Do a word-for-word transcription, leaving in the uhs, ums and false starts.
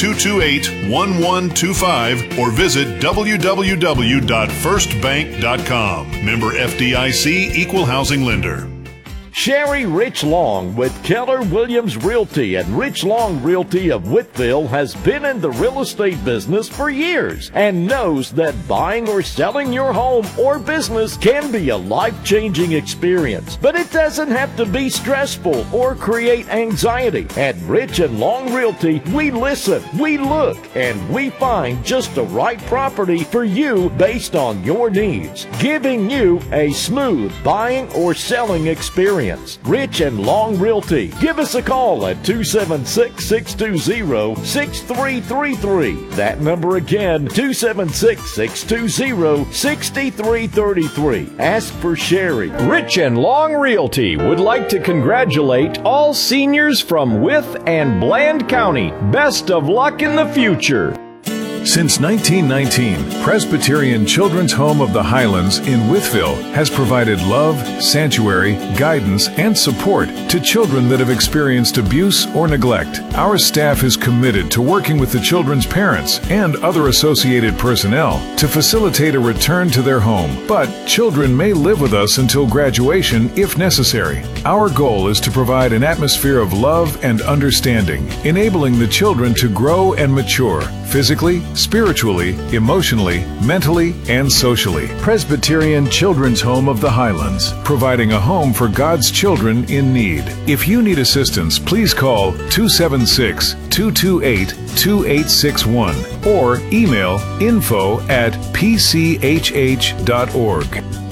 two two eight, one one two five or visit w w w dot first bank dot com. Member F D I C, Equal Housing Lender. Sherry Rich Long with Keller Williams Realty and Rich Long Realty of Whiteville has been in the real estate business for years and knows that buying or selling your home or business can be a life-changing experience. But it doesn't have to be stressful or create anxiety. At Rich and Long Realty, we listen, we look, and we find just the right property for you based on your needs, giving you a smooth buying or selling experience. Rich and Long Realty. Give us a call at two seven six, six two zero, six three three three. That number again, two seven six, six two zero, six three three three. Ask for Sherry. Rich and Long Realty would like to congratulate all seniors from Wythe and Bland County. Best of luck in the future. Since nineteen nineteen, Presbyterian Children's Home of the Highlands in Wytheville has provided love, sanctuary, guidance, and support to children that have experienced abuse or neglect. Our staff is committed to working with the children's parents and other associated personnel to facilitate a return to their home. But children may live with us until graduation if necessary. Our goal is to provide an atmosphere of love and understanding, enabling the children to grow and mature physically, spiritually, emotionally, mentally, and socially. Presbyterian Children's Home of the Highlands, providing a home for God's children in need. If you need assistance, please call two seven six, two two eight, two eight six one or email info at p c h h dot org.